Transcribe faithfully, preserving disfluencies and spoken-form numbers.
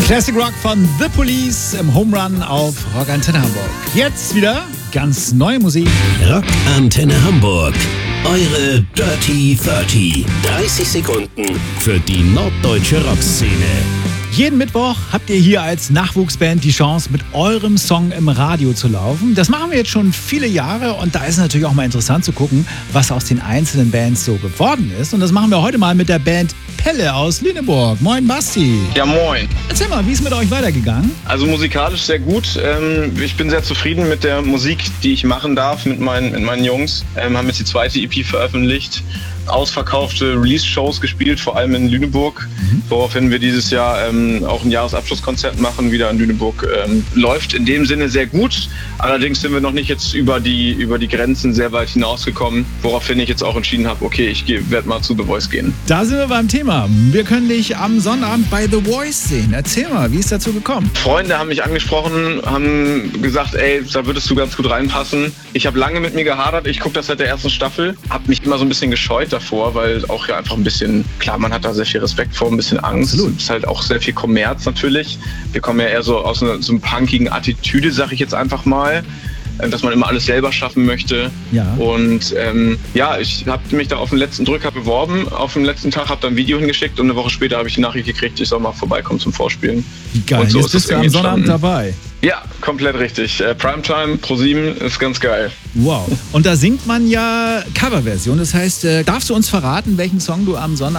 Classic Rock von The Police im Home Run auf Rock Antenne Hamburg. Jetzt wieder ganz neue Musik. Rock Antenne Hamburg. Eure Dirty dreißig. dreißig Sekunden für die norddeutsche Rockszene. Jeden Mittwoch habt ihr hier als Nachwuchsband die Chance, mit eurem Song im Radio zu laufen. Das machen wir jetzt schon viele Jahre und da ist es natürlich auch mal interessant zu gucken, was aus den einzelnen Bands so geworden ist. Und das machen wir heute mal mit der Band Pelle aus Lüneburg. Moin Basti. Ja, moin. Erzähl mal, wie ist mit euch weitergegangen? Also musikalisch sehr gut. Ich bin sehr zufrieden mit der Musik, die ich machen darf mit meinen, mit meinen Jungs. Wir haben jetzt die zweite E P veröffentlicht. Ausverkaufte Release-Shows gespielt, vor allem in Lüneburg, mhm. woraufhin wir dieses Jahr ähm, auch ein Jahresabschlusskonzert machen, wieder in Lüneburg. Ähm, läuft in dem Sinne sehr gut, allerdings sind wir noch nicht jetzt über die, über die Grenzen sehr weit hinausgekommen, woraufhin ich jetzt auch entschieden habe, okay, ich werde mal zu The Voice gehen. Da sind wir beim Thema. Wir können dich am Sonnabend bei The Voice sehen. Erzähl mal, wie ist dazu gekommen? Freunde haben mich angesprochen, haben gesagt, ey, da würdest du ganz gut reinpassen. Ich habe lange mit mir gehadert, ich gucke das seit der ersten Staffel, habe mich immer so ein bisschen gescheut davor, weil auch ja einfach ein bisschen, klar, man hat da sehr viel Respekt vor, ein bisschen Angst. Absolut. Es ist halt auch sehr viel Kommerz natürlich. Wir kommen ja eher so aus einer so einer punkigen Attitüde, sag ich jetzt einfach mal, dass man immer alles selber schaffen möchte. Ja. Und ähm, ja, ich habe mich da auf den letzten Drücker beworben, auf den letzten Tag, habe dann ein Video hingeschickt und eine Woche später habe ich die Nachricht gekriegt, ich soll mal vorbeikommen zum Vorspielen. Geil, und so jetzt bist du am Sonnabend dabei. Ja, komplett richtig. Äh, Primetime, ProSieben ist ganz geil. Wow. Und da singt man ja Coverversion. Das heißt, äh, darfst du uns verraten, welchen Song du am Sonnabend